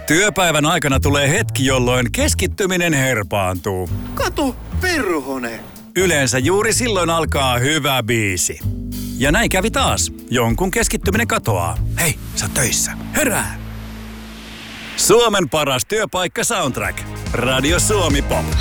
Työpäivän aikana tulee hetki, jolloin keskittyminen herpaantuu. Kato, perhone! Yleensä juuri silloin alkaa hyvä biisi. Ja näin kävi taas. Jonkun keskittyminen katoaa. Hei, sä oot töissä. Herää! Suomen paras työpaikka Soundtrack. Radio Suomi Pop.